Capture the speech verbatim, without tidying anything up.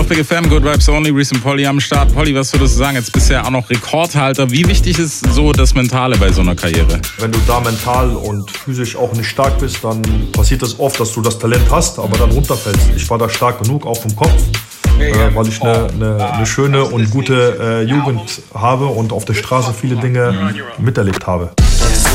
auf Big F M, Good Vibes Only, Reese und Polly am Start. Polly, was würdest du sagen? Jetzt bist du ja auch noch Rekordhalter. Wie wichtig ist so das Mentale bei so einer Karriere? Wenn du da mental und physisch auch nicht stark bist, dann passiert es oft, dass du das Talent hast, aber dann runterfällst. Ich war da stark genug, auch vom Kopf, äh, weil ich eine, eine, eine schöne und gute äh, Jugend habe und auf der Straße viele Dinge miterlebt habe.